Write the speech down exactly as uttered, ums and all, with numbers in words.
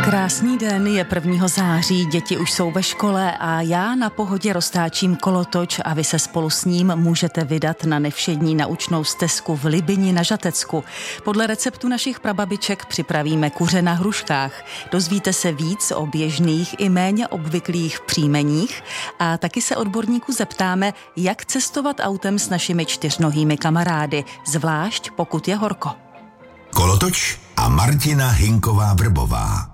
Krásný den, je prvního září, děti už jsou ve škole a já na pohodě roztáčím kolotoč a vy se spolu s ním můžete vydat na nevšední naučnou stezku v Libini na Žatecku. Podle receptu našich prababiček připravíme kuře na hruškách. Dozvíte se víc o běžných i méně obvyklých příjmeních a taky se odborníků zeptáme, jak cestovat autem s našimi čtyřnohými kamarády, zvlášť pokud je horko. Kolotoč a Martina Hinková Vrbová.